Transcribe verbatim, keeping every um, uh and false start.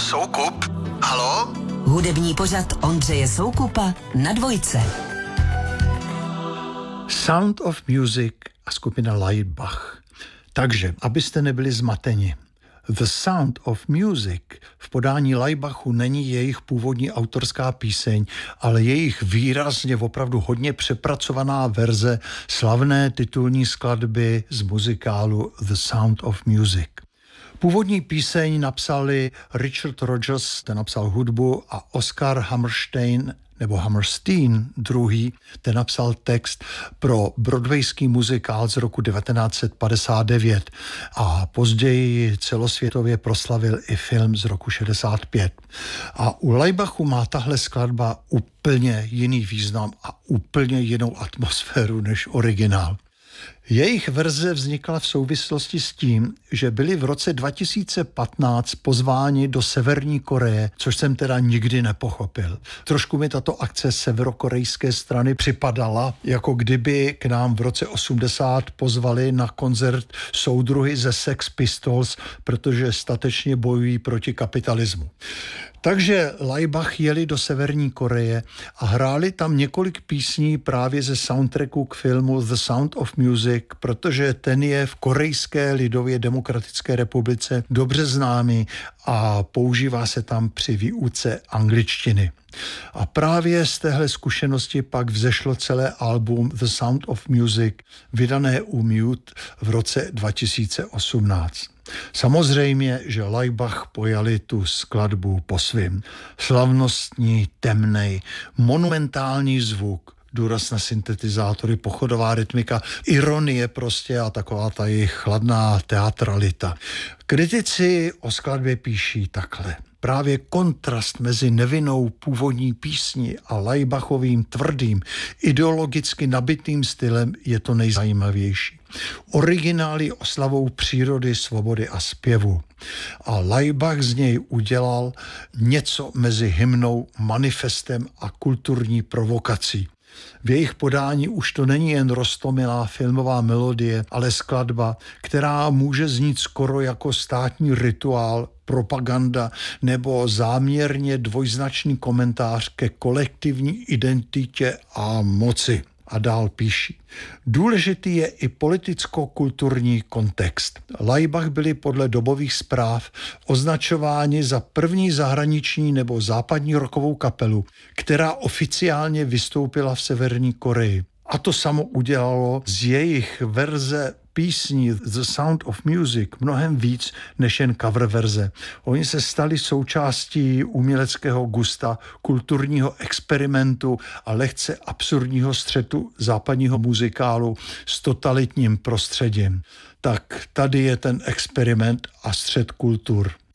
Soukup? Haló? Hudební pořad Ondřeje Soukupa na Dvojce. Sound of Music a skupina Laibach. Takže, abyste nebyli zmateni, The Sound of Music v podání Laibachu není jejich původní autorská píseň, ale jejich výrazně opravdu hodně přepracovaná verze slavné titulní skladby z muzikálu The Sound of Music. Původní píseň napsali Richard Rodgers, ten napsal hudbu, a Oscar Hammerstein nebo Hammerstein druhý, ten napsal text pro broadwayský muzikál z roku devatenáct set padesát devět a později celosvětově proslavil i film z roku šedesát pět. A u Laibachu má tahle skladba úplně jiný význam a úplně jinou atmosféru než originál. Jejich verze vznikla v souvislosti s tím, že byli v roce dva tisíce patnáct pozváni do Severní Koreje, což jsem teda nikdy nepochopil. Trošku mi tato akce severokorejské strany připadala, jako kdyby k nám v roce osmdesát pozvali na koncert soudruhy ze Sex Pistols, protože statečně bojují proti kapitalismu. Takže Laibach jeli do Severní Koreje a hráli tam několik písní právě ze soundtracku k filmu The Sound of Music, protože ten je v Korejské lidově demokratické republice dobře známý a používá se tam při výuce angličtiny. A právě z téhle zkušenosti pak vzešlo celé album The Sound of Music, vydané u Mute v roce dva tisíce osmnáct. Samozřejmě, že Laibach pojali tu skladbu po svým. Slavnostní, temnej, monumentální zvuk, důraz na syntetizátory, pochodová rytmika, ironie prostě a taková ta jejich chladná teatralita. Kritici o skladbě píší takhle. Právě kontrast mezi nevinnou původní písní a Laibachovým tvrdým, ideologicky nabitým stylem je to nejzajímavější. Originál je oslavou přírody, svobody a zpěvu. A Laibach z něj udělal něco mezi hymnou, manifestem a kulturní provokací. V jejich podání už to není jen roztomilá filmová melodie, ale skladba, která může znít skoro jako státní rituál, propaganda nebo záměrně dvojznačný komentář ke kolektivní identitě a moci. A dál píší. Důležitý je i politicko-kulturní kontext. Laibach byli podle dobových zpráv označováni za první zahraniční nebo západní rockovou kapelu, která oficiálně vystoupila v Severní Koreji. A to samo udělalo z jejich verze písní The Sound of Music mnohem víc než jen cover verze. Oni se stali součástí uměleckého gusta, kulturního experimentu a lehce absurdního střetu západního muzikálu s totalitním prostředím. Tak tady je ten experiment a střet kultur.